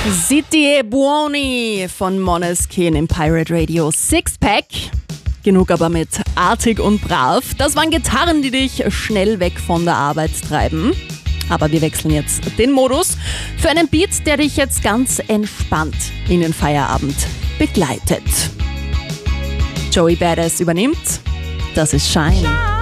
Siete Buoni von Måneskin im Pirate Radio. Sixpack. Genug aber mit artig und brav. Das waren Gitarren, die dich schnell weg von der Arbeit treiben. Aber wir wechseln jetzt den Modus für einen Beat, der dich jetzt ganz entspannt in den Feierabend begleitet. Joey Badass übernimmt. Das ist Shine.